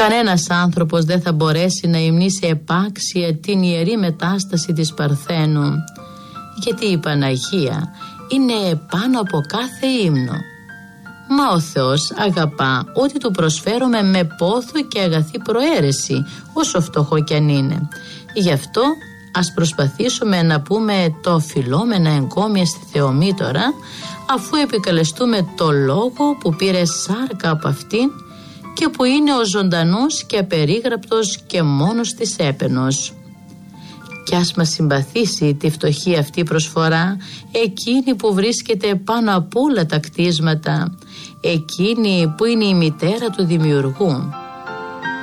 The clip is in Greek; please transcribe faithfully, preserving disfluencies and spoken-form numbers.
Κανένας άνθρωπος δεν θα μπορέσει να υμνήσει επάξια την ιερή μετάσταση της Παρθένου, γιατί η Παναγία είναι πάνω από κάθε ύμνο. Μα ο Θεός αγαπά ό,τι του προσφέρουμε με πόθο και αγαθή προαίρεση, όσο φτωχό κι αν είναι. Γι' αυτό ας προσπαθήσουμε να πούμε το οφειλόμενα εγκόμια στη Θεομήτωρα, αφού επικαλεστούμε το λόγο που πήρε σάρκα από αυτήν και που είναι ο ζωντανός και απερίγραπτος και μόνος της έπαινος. Κι ας μας συμπαθήσει τη φτωχή αυτή προσφορά, εκείνη που βρίσκεται πάνω από όλα τα κτίσματα, εκείνη που είναι η μητέρα του Δημιουργού.